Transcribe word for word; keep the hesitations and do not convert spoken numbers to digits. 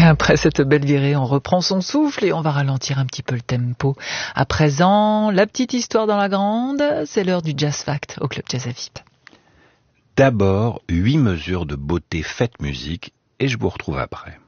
Après cette belle virée, on reprend son souffle et on va ralentir un petit peu le tempo. À présent, la petite histoire dans la grande, c'est l'heure du Jazz Fact au Club Jazz à Vip. D'abord, huit mesures de beauté faites musique et je vous retrouve après.